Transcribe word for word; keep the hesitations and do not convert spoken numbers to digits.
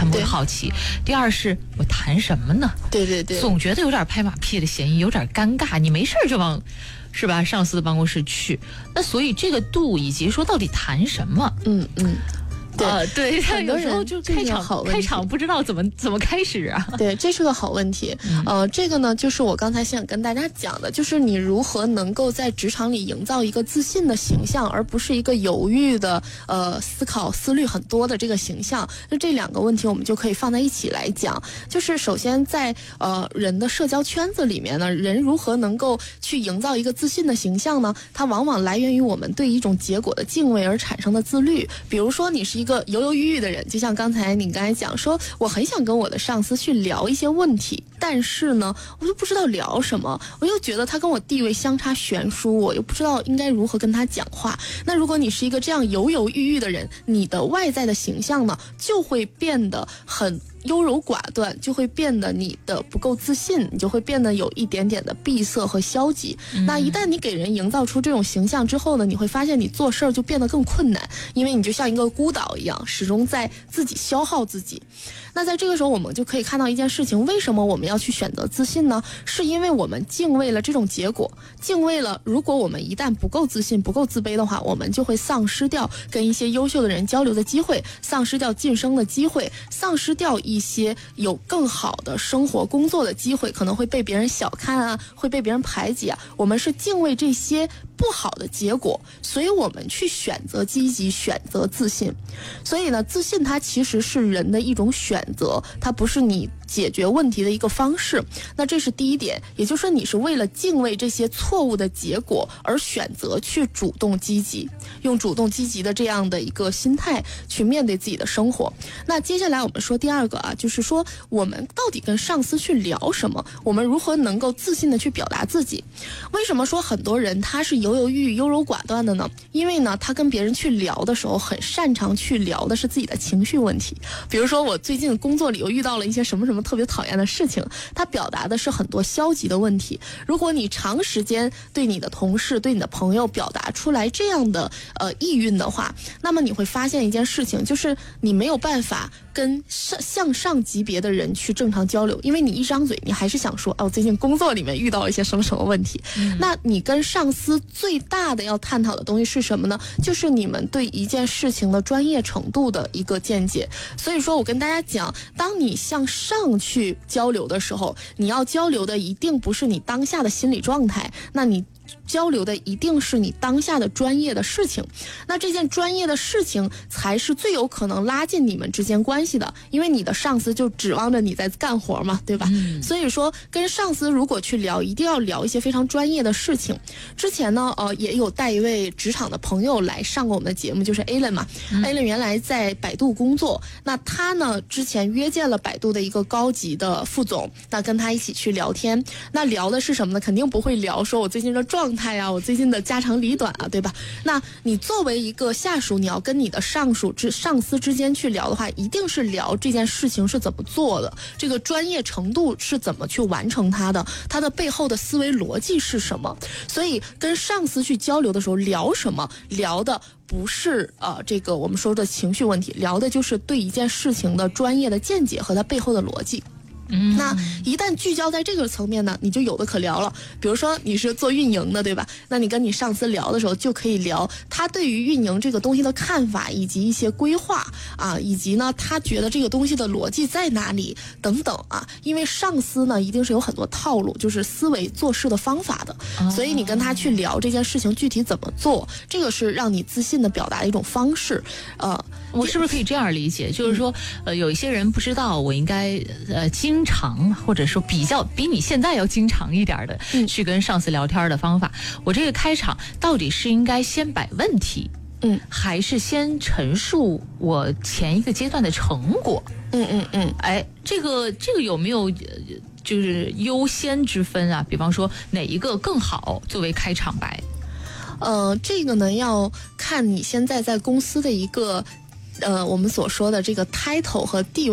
他们会好奇；第二是我谈什么呢？ 对对对， 总觉得有点拍马屁的嫌疑，有点尴尬。你没事就往是吧上司的办公室去，那所以这个度以及说到底谈什么， 嗯嗯。对、 呃、对， 很多人有时候就开场开场不知道怎么怎么开始啊。 对，这是个好问题。嗯、呃，这个呢，就是我刚才想跟大家讲的，就是你如何能够在职场里营造一个自信的形象，而不是一个犹豫的、呃思考思虑很多的这个形象。那这两个问题我们就可以放在一起来讲。就是首先在呃人的社交圈子里面呢，人如何能够去营造一个自信的形象呢？它往往来源于我们对一种结果的敬畏而产生的自律。比如说，你是一个一个犹犹豫豫的人，就像刚才你刚才讲说，我很想跟我的上司去聊一些问题，但是呢，我就不知道聊什么，我又觉得他跟我地位相差悬殊，我又不知道应该如何跟他讲话。那如果你是一个这样犹犹豫豫的人，你的外在的形象呢，就会变得很优柔寡断，就会变得你的不够自信，你就会变得有一点点的闭塞和消极。嗯、那一旦你给人营造出这种形象之后呢，你会发现你做事儿就变得更困难，因为你就像一个孤岛一样，始终在自己消耗自己。那在这个时候，我们就可以看到一件事情：为什么我们要去选择自信呢？是因为我们敬畏了这种结果，敬畏了如果我们一旦不够自信、不够自卑的话，我们就会丧失掉跟一些优秀的人交流的机会，丧失掉晋升的机会，丧失掉一些有更好的生活、工作的机会，可能会被别人小看啊，会被别人排挤啊。我们是敬畏这些不好的结果，所以我们去选择积极，选择自信。所以呢，自信它其实是人的一种选择，它不是你解决问题的一个方式。那这是第一点，也就是说你是为了敬畏这些错误的结果而选择去主动积极，用主动积极的这样的一个心态去面对自己的生活。那接下来我们说第二个啊，就是说我们到底跟上司去聊什么，我们如何能够自信的去表达自己。为什么说很多人他是犹犹豫豫、优柔寡断的呢？因为呢，他跟别人去聊的时候很擅长去聊的是自己的情绪问题。比如说我最近工作里又遇到了一些什么什么特别讨厌的事情，他表达的是很多消极的问题。如果你长时间对你的同事、对你的朋友表达出来这样的呃意蕴的话，那么你会发现一件事情，就是你没有办法跟上向上级别的人去正常交流，因为你一张嘴你还是想说哦，最近工作里面遇到了一些什么什么问题、嗯、那你跟上司最大的要探讨的东西是什么呢？就是你们对一件事情的专业程度的一个见解。所以说我跟大家讲，当你向上去交流的时候，你要交流的一定不是你当下的心理状态，那你交流的一定是你当下的专业的事情。那这件专业的事情才是最有可能拉近你们之间关系的，因为你的上司就指望着你在干活嘛，对吧、嗯、所以说跟上司如果去聊，一定要聊一些非常专业的事情。之前呢呃，也有带一位职场的朋友来上过我们的节目，就是 Alan 嘛、嗯、Alan 原来在百度工作，那他呢之前约见了百度的一个高级的副总，那跟他一起去聊天，那聊的是什么呢？肯定不会聊说我最近的状态啊，我最近的家长里短啊，对吧？那你作为一个下属，你要跟你的上属之上司之间去聊的话，一定是聊这件事情是怎么做的，这个专业程度是怎么去完成它的，它的背后的思维逻辑是什么。所以跟上司去交流的时候，聊什么？聊的不是呃这个我们说的情绪问题，聊的就是对一件事情的专业的见解和它背后的逻辑。嗯，那一旦聚焦在这个层面呢，你就有的可聊了。比如说你是做运营的，对吧？那你跟你上司聊的时候，就可以聊他对于运营这个东西的看法，以及一些规划啊，以及呢他觉得这个东西的逻辑在哪里等等啊。因为上司呢一定是有很多套路，就是思维做事的方法的，哦、所以你跟他去聊这件事情具体怎么做，这个是让你自信的表达的一种方式。呃， 我是不是可以这样理解？就是说，呃，有一些人不知道我应该呃经常或者说比较比你现在要经常一点的、嗯、去跟上司聊天的方法，我这个开场到底是应该先摆问题，嗯，还是先陈述我前一个阶段的成果？嗯嗯嗯，哎，这个这个有没有就是优先之分啊？比方说哪一个更好作为开场白？ 呃，这个呢要看你现在在公司的一个呃我们所说的这个 title 和地位。